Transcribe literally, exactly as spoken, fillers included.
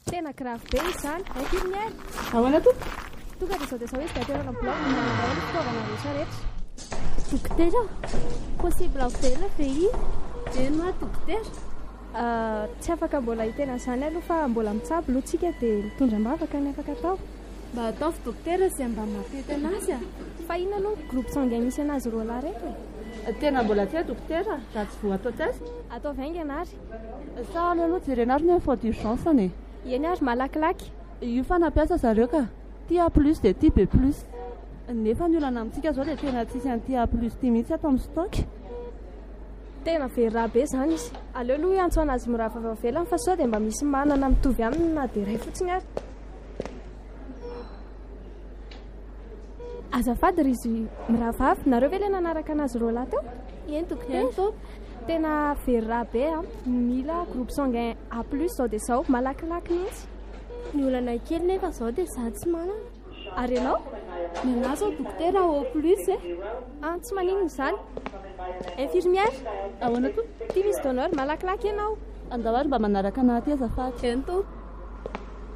Tena grave be izany. Infirmière. Ahoana to? Tonga dia izao dia izao izy dia aterana blao manao ny fitaovana rehetra rehetra. Dokotera, possible avela ve io? Eno a dokotera. Tsy afaka mbola hitena izany aloha fa mbola mitsabo aloha tsika dia mitondra mbavaka ny afaka atao. Mba ataovy dokotera sy mba mampety anazy a. Fa ino aloha groupe sanguin misy anazy roa lahy reto e. Tena mbola tia dokotera, raha tsy voa atao tsasy. Atao vainga ianary. Sa aleo aloha jerenary ny info d'urgence ane. Eny ary malakilaky. Io fa nampiasa zareo ka ty A plus dia ty B plus. Nefa ny olana amintsika zao dia tena tsisy an'ty A plus ty mihitsy atao amin'ny stock. Tena very be zany izy. Aleo aloha iantso anazy mirava velany fa sao dia mba misy manana mitovy aminy na dia iray fotsiny ary. Azafady ry izy miravavy, nareo ve ilay nanaraka anazy roa lahy teo? Eny dokotera. Tena very be a, mila groupe sanguin A plus zao dia izao, malakilaky mihitsy. Ny olana kely nefa zao dia sady tsy manana. Ary ianao? Ny anazy ao dokotera O plus e. Ah, tsy maninona izany. Infirmière. Ahoana to? Ty misy donneur malakilaky ianao. Andao ary mba manaraka anahy aty azafady. Eny to.